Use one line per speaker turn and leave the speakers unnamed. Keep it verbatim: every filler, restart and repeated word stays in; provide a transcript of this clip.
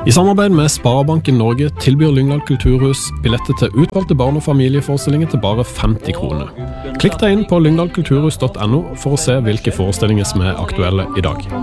I samarbeid med Sparebanken Norge tilbyr Lyngdal Kulturhus billetter til utvalgte barn- og familieforestillinger til bare femti kroner. Klikk deg inn på lyngdal kulturhus punktum no for å se hvilke forestillinger som er aktuelle i dag.